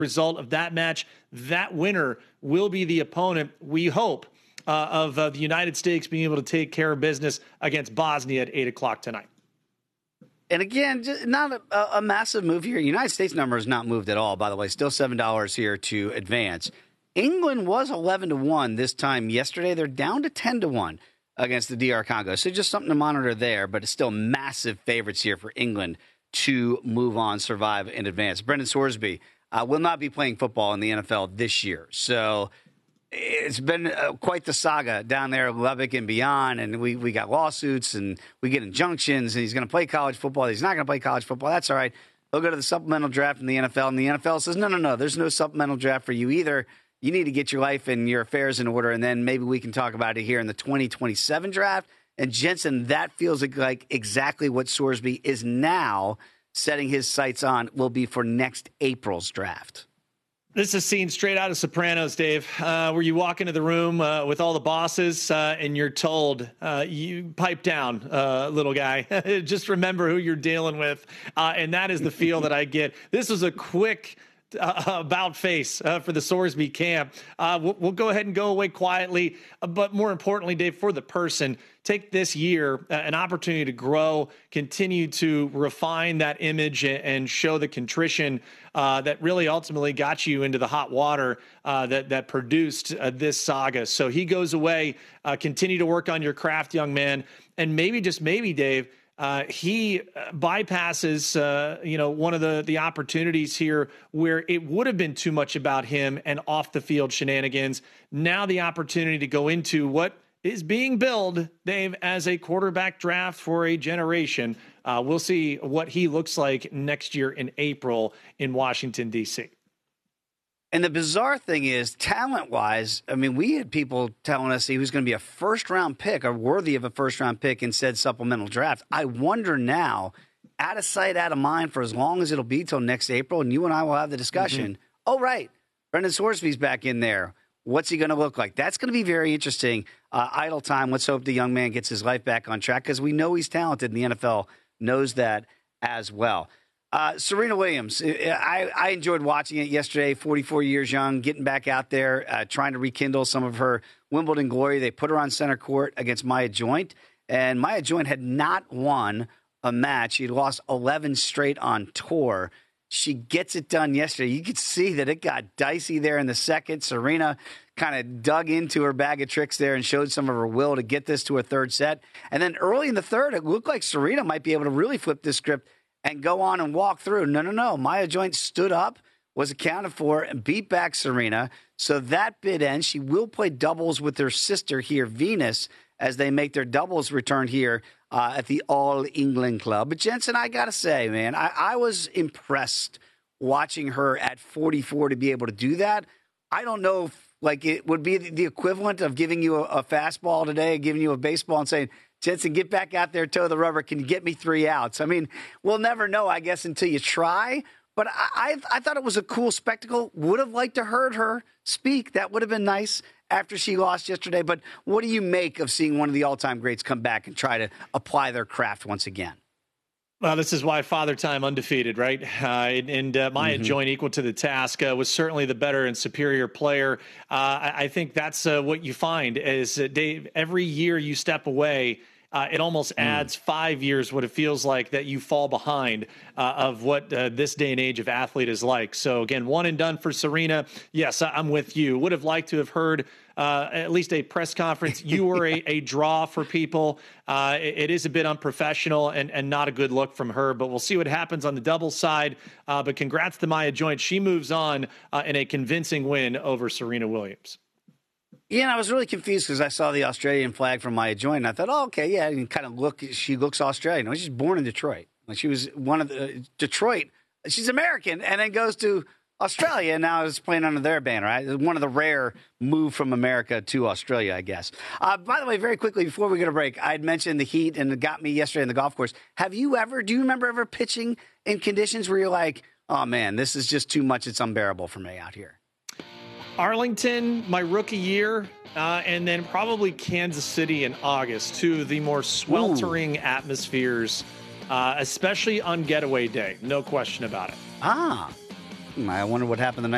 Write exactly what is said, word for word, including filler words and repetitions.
result of that match. That winner will be the opponent, we hope, uh, of uh, the United States being able to take care of business against Bosnia at eight o'clock tonight. And again, just not a, a massive move here. United States number has not moved at all, by the way. Still seven dollars here to advance. England was eleven to one this time yesterday. They're down to ten to one against the D R Congo. So just something to monitor there, but it's still massive favorites here for England to move on, survive, and advance. Brendan Sorsby uh, will not be playing football in the N F L this year. So it's been uh, quite the saga down there, Lubbock and beyond, and we, we got lawsuits and we get injunctions, and he's going to play college football. He's not going to play college football. That's all right. He'll go to the supplemental draft in the N F L, and the N F L says, no, no, no, there's no supplemental draft for you either. You need to get your life and your affairs in order, and then maybe we can talk about it here in the twenty twenty-seven draft. And Jensen, that feels like exactly what Sorsby is now setting his sights on will be for next April's draft. This is seen straight out of Sopranos, Dave, uh, where you walk into the room uh, with all the bosses uh, and you're told, uh, you pipe down, uh, little guy. Just remember who you're dealing with. Uh, and that is the feel that I get. This was a quick Uh, about face uh, for the Sorsby camp. Uh, we'll, we'll go ahead and go away quietly. Uh, but more importantly, Dave, for the person, take this year, uh, an opportunity to grow, continue to refine that image and, and show the contrition uh, that really ultimately got you into the hot water uh, that, that produced uh, this saga. So he goes away, uh, continue to work on your craft, young man. And maybe, just maybe, Dave, Uh, he bypasses, uh, you know, one of the, the opportunities here where it would have been too much about him and off the field shenanigans. Now the opportunity to go into what is being billed, Dave, as a quarterback draft for a generation. Uh, we'll see what he looks like next year in April in Washington, D C. And the bizarre thing is, talent-wise, I mean, we had people telling us he was going to be a first-round pick or worthy of a first-round pick in said supplemental draft. I wonder now, out of sight, out of mind, for as long as it'll be till next April, and you and I will have the discussion. Mm-hmm. Oh, right, Brendan Sorsby's back in there. What's he going to look like? That's going to be very interesting. Uh, idle time. Let's hope the young man gets his life back on track because we know he's talented, and the N F L knows that as well. Uh, Serena Williams, I, I enjoyed watching it yesterday, forty-four years young, getting back out there, uh, trying to rekindle some of her Wimbledon glory. They put her on center court against Maya Joint, and Maya Joint had not won a match. She had lost eleven straight on tour. She gets it done yesterday. You could see that it got dicey there in the second. Serena kind of dug into her bag of tricks there and showed some of her will to get this to a third set. And then early in the third, it looked like Serena might be able to really flip this script and go on and walk through. No, no, no. Maya Joint stood up, was accounted for, and beat back Serena. So that bid ends. She will play doubles with her sister here, Venus, as they make their doubles return here uh, at the All England Club. But Jensen, I got to say, man, I, I was impressed watching her at forty-four to be able to do that. I don't know if, like, it would be the equivalent of giving you a, a fastball today, giving you a baseball and saying, Jensen, get back out there, toe the rubber. Can you get me three outs? I mean, we'll never know, I guess, until you try. But I, I, I thought it was a cool spectacle. Would have liked to heard her speak. That would have been nice after she lost yesterday. But what do you make of seeing one of the all-time greats come back and try to apply their craft once again? Well, this is why Father Time undefeated, right? Uh, and and uh, Maya mm-hmm. Joint equal to the task uh, was certainly the better and superior player. Uh, I, I think that's uh, what you find is, uh, Dave, every year you step away, Uh, it almost adds mm. five years what it feels like that you fall behind uh, of what uh, this day and age of athlete is like. So, again, one and done for Serena. Yes, I'm with you. Would have liked to have heard uh, at least a press conference. You were a, a draw for people. Uh, it, it is a bit unprofessional and, and not a good look from her, but we'll see what happens on the doubles side. Uh, but congrats to Maya Joint. She moves on uh, in a convincing win over Serena Williams. Yeah, and I was really confused because I saw the Australian flag from Maya Joint, and I thought, oh, okay, yeah, and kind of look, she looks Australian. No, she's born in Detroit. Like she was one of the uh, Detroit. She's American, and then goes to Australia, and now is playing under their banner. Right? One of the rare move from America to Australia, I guess. Uh, by the way, very quickly before we go to break, I had mentioned the heat, and it got me yesterday in the golf course. Have you ever? Do you remember ever pitching in conditions where you're like, oh man, this is just too much. It's unbearable for me out here? Arlington, my rookie year, uh, and then probably Kansas City in August, two of the more sweltering Ooh. atmospheres, uh, especially on getaway day. No question about it. Ah, I wonder what happened the night.